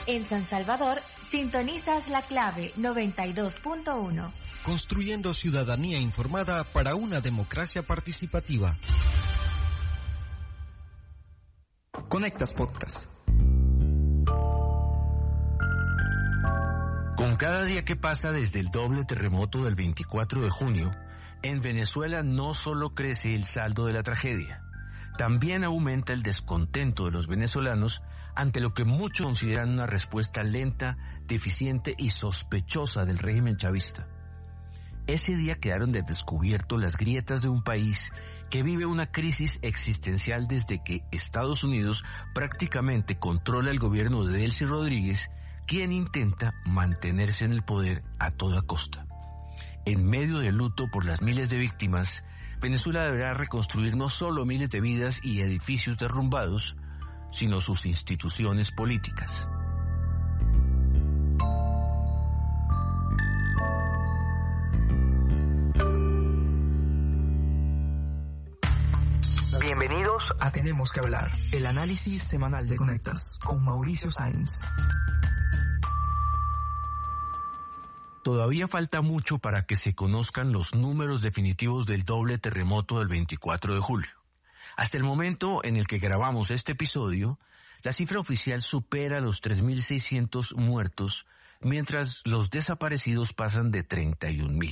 En San Salvador, sintonizas la clave 92.1. Construyendo ciudadanía informada para una democracia participativa. Conectas Podcast. Con cada día que pasa desde el doble terremoto del 24 de junio, en Venezuela no solo crece el saldo de la tragedia, también aumenta el descontento de los venezolanos ante lo que muchos consideran una respuesta lenta, deficiente y sospechosa del régimen chavista. Ese día quedaron de descubierto las grietas de un país que vive una crisis existencial desde que Estados Unidos prácticamente controla el gobierno de Delcy Rodríguez, quien intenta mantenerse en el poder a toda costa. En medio del luto por las miles de víctimas, Venezuela deberá reconstruir no solo miles de vidas y edificios derrumbados, sino sus instituciones políticas. Bienvenidos a Tenemos que hablar, el análisis semanal de Conectas, con Mauricio Sáenz. Todavía falta mucho para que se conozcan los números definitivos del doble terremoto del 24 de julio. Hasta el momento en el que grabamos este episodio, la cifra oficial supera los 3.600 muertos, mientras los desaparecidos pasan de 31.000.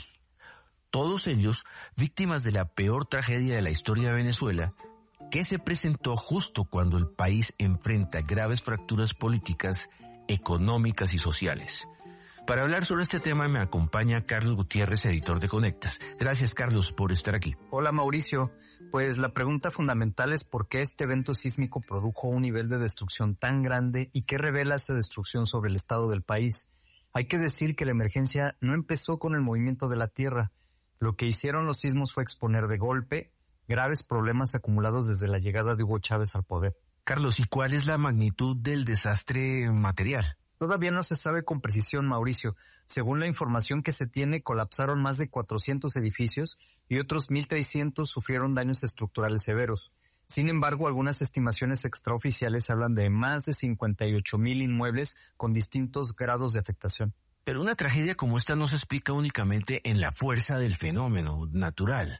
Todos ellos víctimas de la peor tragedia de la historia de Venezuela, que se presentó justo cuando el país enfrenta graves fracturas políticas, económicas y sociales. Para hablar sobre este tema me acompaña Carlos Gutiérrez, editor de Conectas. Gracias, Carlos, por estar aquí. Hola, Mauricio. Pues la pregunta fundamental es por qué este evento sísmico produjo un nivel de destrucción tan grande y qué revela esta destrucción sobre el estado del país. Hay que decir que la emergencia no empezó con el movimiento de la tierra. Lo que hicieron los sismos fue exponer de golpe graves problemas acumulados desde la llegada de Hugo Chávez al poder. Carlos, ¿y cuál es la magnitud del desastre material? Todavía no se sabe con precisión, Mauricio. Según la información que se tiene, colapsaron más de 400 edificios y otros 1.300 sufrieron daños estructurales severos. Sin embargo, algunas estimaciones extraoficiales hablan de más de 58.000 inmuebles con distintos grados de afectación. Pero una tragedia como esta no se explica únicamente en la fuerza del fenómeno natural.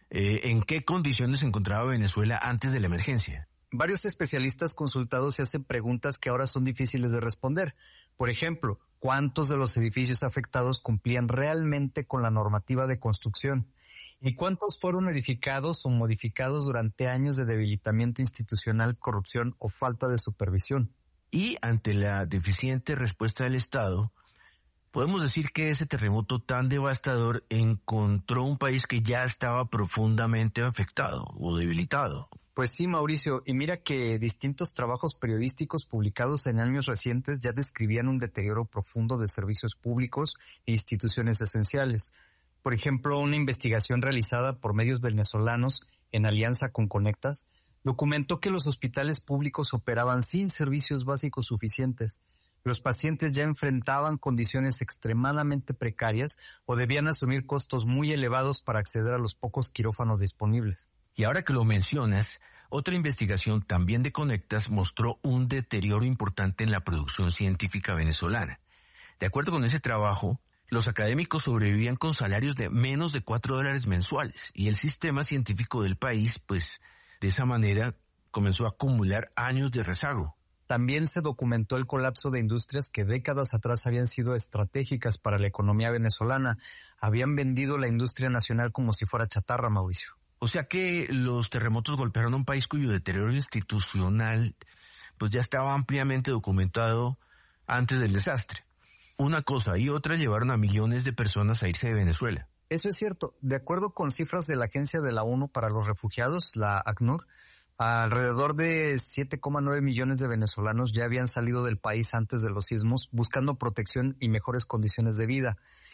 ¿En qué condiciones se encontraba Venezuela antes de la emergencia? Varios especialistas consultados se hacen preguntas que ahora son difíciles de responder. Por ejemplo, ¿cuántos de los edificios afectados cumplían realmente con la normativa de construcción? ¿Y cuántos fueron edificados o modificados durante años de debilitamiento institucional, corrupción o falta de supervisión? Y ante la deficiente respuesta del Estado, podemos decir que ese terremoto tan devastador encontró un país que ya estaba profundamente afectado o debilitado. Pues sí, Mauricio, y mira que distintos trabajos periodísticos publicados en años recientes ya describían un deterioro profundo de servicios públicos e instituciones esenciales. Por ejemplo, una investigación realizada por medios venezolanos en alianza con Conectas documentó que los hospitales públicos operaban sin servicios básicos suficientes. Los pacientes ya enfrentaban condiciones extremadamente precarias o debían asumir costos muy elevados para acceder a los pocos quirófanos disponibles. Y ahora que lo mencionas, otra investigación también de Conectas mostró un deterioro importante en la producción científica venezolana. De acuerdo con ese trabajo, los académicos sobrevivían con salarios de menos de $4 mensuales y el sistema científico del país, pues, de esa manera comenzó a acumular años de rezago. También se documentó el colapso de industrias que décadas atrás habían sido estratégicas para la economía venezolana. Habían vendido la industria nacional como si fuera chatarra, Mauricio. O sea que los terremotos golpearon a un país cuyo deterioro institucional pues ya estaba ampliamente documentado antes del desastre. Una cosa y otra llevaron a millones de personas a irse de Venezuela. Eso es cierto. De acuerdo con cifras de la Agencia de la ONU para los Refugiados, la ACNUR, alrededor de 7,9 millones de venezolanos ya habían salido del país antes de los sismos buscando protección y mejores condiciones de vida.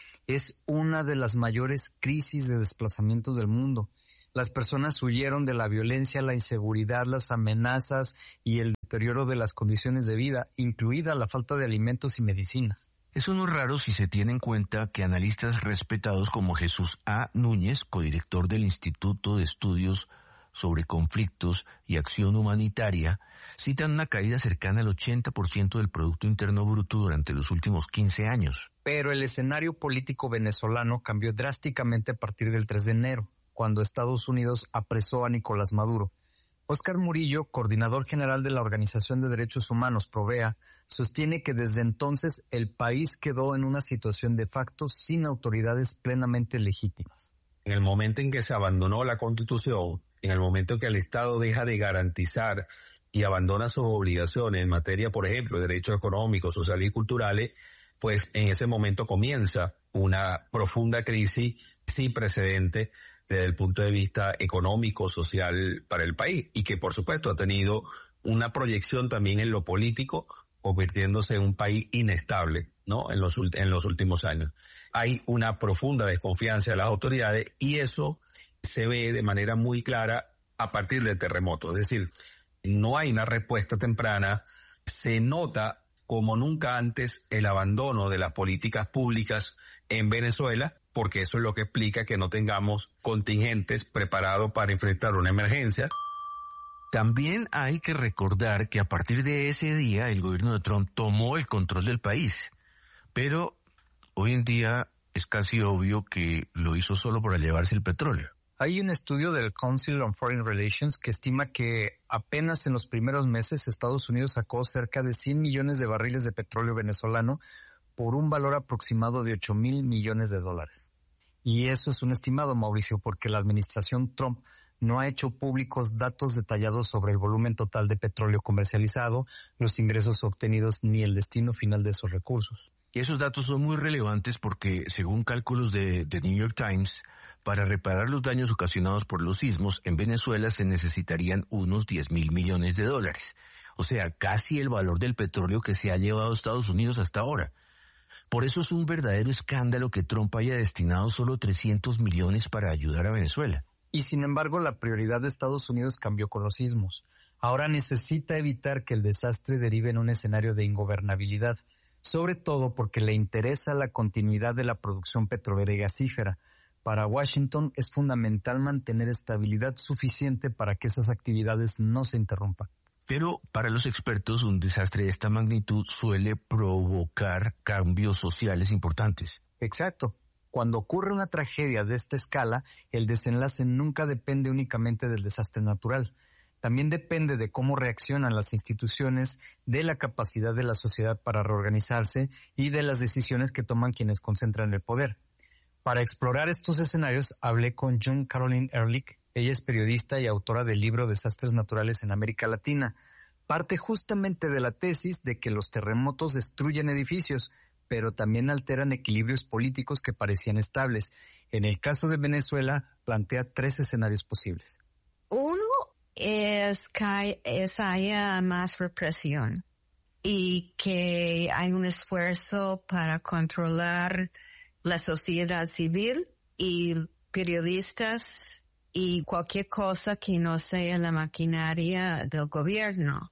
Es una de las mayores crisis de desplazamiento del mundo. Las personas huyeron de la violencia, la inseguridad, las amenazas y el deterioro de las condiciones de vida, incluida la falta de alimentos y medicinas. Eso no es raro si se tiene en cuenta que analistas respetados como Jesús A. Núñez, codirector del Instituto de Estudios sobre conflictos y acción humanitaria citan una caída cercana al 80% del Producto Interno Bruto durante los últimos 15 años. Pero el escenario político venezolano cambió drásticamente a partir del 3 de enero, cuando Estados Unidos apresó a Nicolás Maduro. Óscar Murillo, coordinador general de la Organización de Derechos Humanos, Provea, sostiene que desde entonces el país quedó en una situación de facto sin autoridades plenamente legítimas. En el momento en que se abandonó la Constitución, en el momento en que el Estado deja de garantizar y abandona sus obligaciones en materia, por ejemplo, de derechos económicos, sociales y culturales, pues en ese momento comienza una profunda crisis sin precedentes desde el punto de vista económico, social para el país, y que por supuesto ha tenido una proyección también en lo político, convirtiéndose en un país inestable, ¿no? En los últimos años. Hay una profunda desconfianza de las autoridades y eso se ve de manera muy clara a partir del terremoto. Es decir, no hay una respuesta temprana, se nota como nunca antes el abandono de las políticas públicas en Venezuela, porque eso es lo que explica que no tengamos contingentes preparados para enfrentar una emergencia. También hay que recordar que a partir de ese día el gobierno de Trump tomó el control del país, pero hoy en día es casi obvio que lo hizo solo para llevarse el petróleo. Hay un estudio del Council on Foreign Relations que estima que apenas en los primeros meses Estados Unidos sacó cerca de 100 millones de barriles de petróleo venezolano por un valor aproximado de $8,000 millones. Y eso es un estimado, Mauricio, porque la administración Trump no ha hecho públicos datos detallados sobre el volumen total de petróleo comercializado, los ingresos obtenidos ni el destino final de esos recursos. Y esos datos son muy relevantes porque, según cálculos de New York Times, para reparar los daños ocasionados por los sismos, en Venezuela se necesitarían unos $10,000 millones. O sea, casi el valor del petróleo que se ha llevado a Estados Unidos hasta ahora. Por eso es un verdadero escándalo que Trump haya destinado solo 300 millones para ayudar a Venezuela. Y sin embargo, la prioridad de Estados Unidos cambió con los sismos. Ahora necesita evitar que el desastre derive en un escenario de ingobernabilidad, sobre todo porque le interesa la continuidad de la producción petrolera y gasífera. Para Washington es fundamental mantener estabilidad suficiente para que esas actividades no se interrumpan. Pero para los expertos, un desastre de esta magnitud suele provocar cambios sociales importantes. Exacto. Cuando ocurre una tragedia de esta escala, el desenlace nunca depende únicamente del desastre natural. También depende de cómo reaccionan las instituciones, de la capacidad de la sociedad para reorganizarse y de las decisiones que toman quienes concentran el poder. Para explorar estos escenarios, hablé con June Caroline Ehrlich. Ella es periodista y autora del libro Desastres Naturales en América Latina. Parte justamente de la tesis de que los terremotos destruyen edificios, pero también alteran equilibrios políticos que parecían estables. En el caso de Venezuela, plantea 3 escenarios posibles. Uno es que haya más represión y que hay un esfuerzo para controlar la sociedad civil y periodistas y cualquier cosa que no sea la maquinaria del gobierno.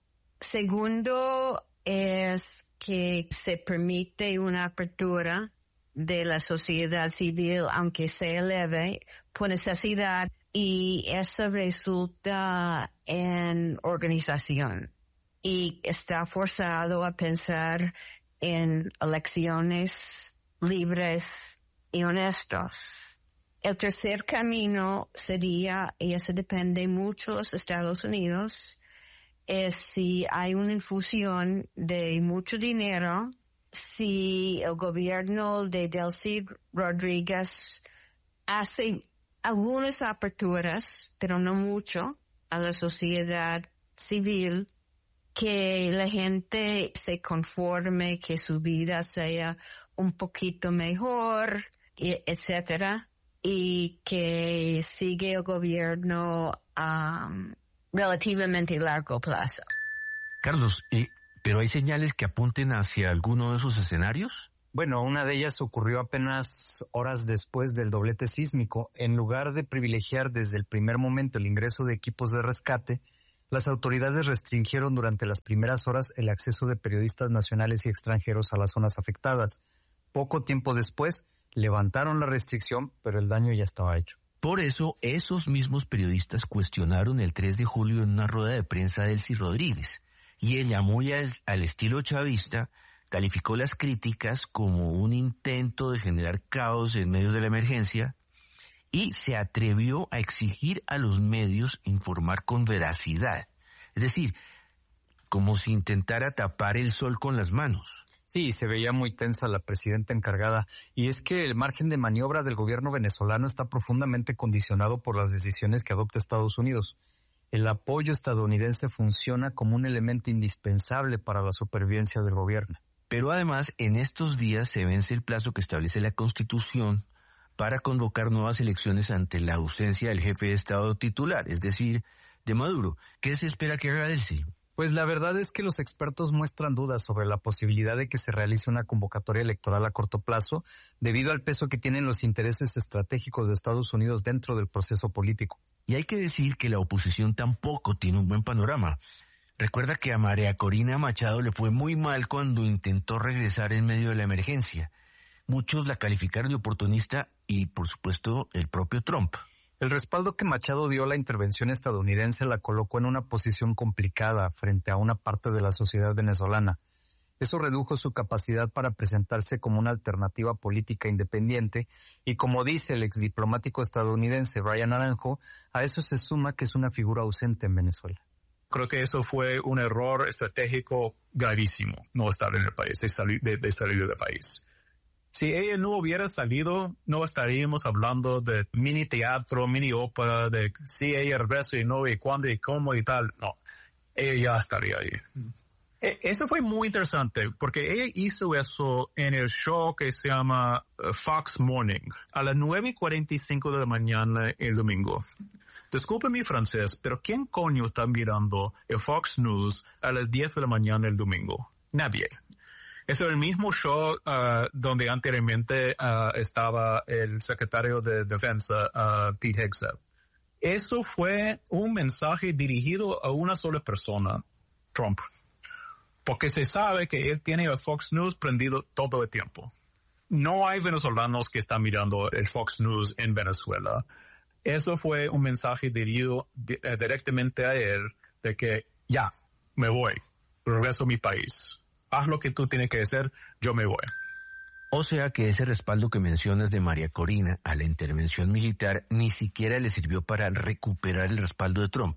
Segundo es que se permite una apertura de la sociedad civil, aunque sea leve, por necesidad, y eso resulta en organización. Y está forzado a pensar en elecciones libres y honestos. El tercer camino sería, y eso depende mucho de los Estados Unidos, es si hay una infusión de mucho dinero, si el gobierno de Delcy Rodríguez hace algunas aperturas, pero no mucho, a la sociedad civil, que la gente se conforme, que su vida sea un poquito mejor, etcétera, y que sigue el gobierno relativamente largo plazo. Carlos, ¿pero hay señales que apunten hacia alguno de esos escenarios? Bueno, una de ellas ocurrió apenas horas después del doblete sísmico. En lugar de privilegiar desde el primer momento el ingreso de equipos de rescate, las autoridades restringieron durante las primeras horas el acceso de periodistas nacionales y extranjeros a las zonas afectadas. Poco tiempo después, levantaron la restricción, pero el daño ya estaba hecho. Por eso, esos mismos periodistas cuestionaron el 3 de julio en una rueda de prensa a Delcy Rodríguez, y ella, muy al estilo chavista, calificó las críticas como un intento de generar caos en medio de la emergencia y se atrevió a exigir a los medios informar con veracidad. Es decir, como si intentara tapar el sol con las manos. Sí, se veía muy tensa la presidenta encargada. Y es que el margen de maniobra del gobierno venezolano está profundamente condicionado por las decisiones que adopta Estados Unidos. El apoyo estadounidense funciona como un elemento indispensable para la supervivencia del gobierno. Pero además, en estos días se vence el plazo que establece la Constitución para convocar nuevas elecciones ante la ausencia del jefe de Estado titular, es decir, de Maduro. ¿Qué se espera que haga Delcy? Pues la verdad es que los expertos muestran dudas sobre la posibilidad de que se realice una convocatoria electoral a corto plazo debido al peso que tienen los intereses estratégicos de Estados Unidos dentro del proceso político. Y hay que decir que la oposición tampoco tiene un buen panorama. Recuerda que a María Corina Machado le fue muy mal cuando intentó regresar en medio de la emergencia. Muchos la calificaron de oportunista y, por supuesto, el propio Trump. El respaldo que Machado dio a la intervención estadounidense la colocó en una posición complicada frente a una parte de la sociedad venezolana. Eso redujo su capacidad para presentarse como una alternativa política independiente y, como dice el exdiplomático estadounidense Brian Naranjo, a eso se suma que es una figura ausente en Venezuela. Creo que eso fue un error estratégico gravísimo, no estar en el país, de salir del país. Si ella no hubiera salido, no estaríamos hablando de mini teatro, mini ópera, de si ella regresa y no, y cuándo y cómo y tal. No, ella ya estaría ahí. Eso fue muy interesante, porque ella hizo eso en el show que se llama Fox Morning, a las 9:45 de la mañana el domingo. Disculpe mi francés, pero ¿quién coño está mirando el Fox News a las 10 de la mañana el domingo? Nadie. Es el mismo show donde anteriormente estaba el secretario de Defensa, Pete Hegseth. Eso fue un mensaje dirigido a una sola persona, Trump. Porque se sabe que él tiene el Fox News prendido todo el tiempo. No hay venezolanos que están mirando el Fox News en Venezuela. Eso fue un mensaje dirigido directamente a él de que ya, me voy, regreso a mi país. Haz lo que tú tienes que hacer, yo me voy. O sea que ese respaldo que mencionas de María Corina a la intervención militar ni siquiera le sirvió para recuperar el respaldo de Trump.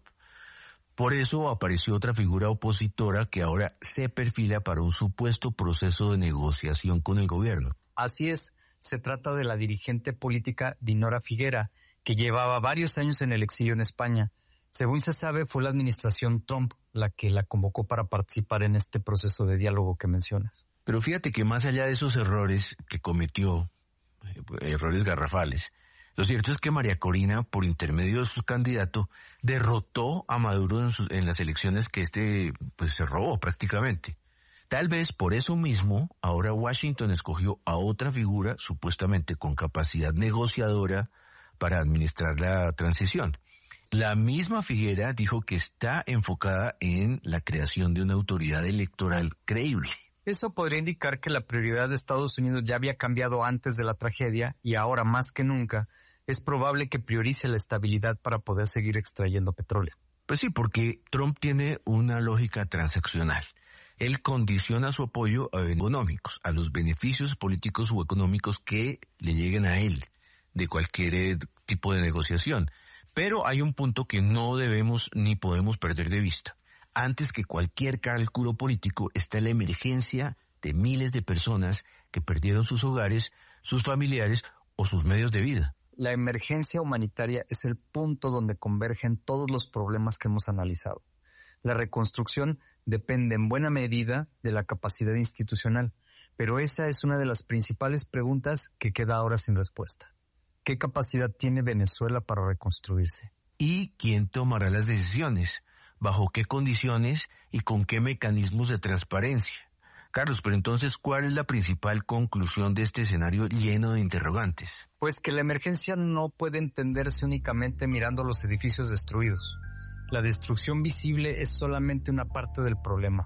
Por eso apareció otra figura opositora que ahora se perfila para un supuesto proceso de negociación con el gobierno. Así es, se trata de la dirigente política Dinora Figuera, que llevaba varios años en el exilio en España. Según se sabe, fue la administración Trump la que la convocó para participar en este proceso de diálogo que mencionas. Pero fíjate que más allá de esos errores que cometió, errores garrafales, lo cierto es que María Corina, por intermedio de su candidato, derrotó a Maduro en las elecciones que se robó prácticamente. Tal vez por eso mismo, ahora Washington escogió a otra figura supuestamente con capacidad negociadora para administrar la transición. La misma Figuera dijo que está enfocada en la creación de una autoridad electoral creíble. Eso podría indicar que la prioridad de Estados Unidos ya había cambiado antes de la tragedia y ahora más que nunca es probable que priorice la estabilidad para poder seguir extrayendo petróleo. Pues sí, porque Trump tiene una lógica transaccional. Él condiciona su apoyo a económicos, a los beneficios políticos o económicos que le lleguen a él de cualquier tipo de negociación. Pero hay un punto que no debemos ni podemos perder de vista. Antes que cualquier cálculo político está la emergencia de miles de personas que perdieron sus hogares, sus familiares o sus medios de vida. La emergencia humanitaria es el punto donde convergen todos los problemas que hemos analizado. La reconstrucción depende en buena medida de la capacidad institucional, pero esa es una de las principales preguntas que queda ahora sin respuesta. ¿Qué capacidad tiene Venezuela para reconstruirse? ¿Y quién tomará las decisiones? ¿Bajo qué condiciones y con qué mecanismos de transparencia? Carlos, pero entonces, ¿cuál es la principal conclusión de este escenario lleno de interrogantes? Pues que la emergencia no puede entenderse únicamente mirando los edificios destruidos. La destrucción visible es solamente una parte del problema.